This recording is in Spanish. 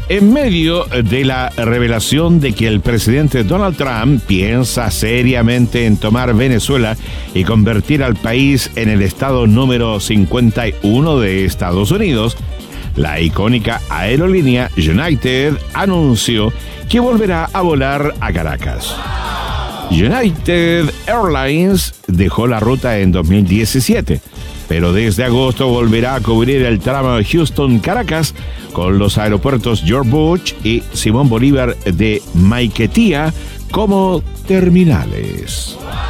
En medio de la revelación de que el presidente Donald Trump piensa seriamente en tomar Venezuela y convertir al país en el estado número 51 de Estados Unidos, la icónica aerolínea United anunció que volverá a volar a Caracas. United Airlines dejó la ruta en 2017, pero desde agosto volverá a cubrir el tramo Houston-Caracas con los aeropuertos George Bush y Simón Bolívar de Maiquetía como terminales.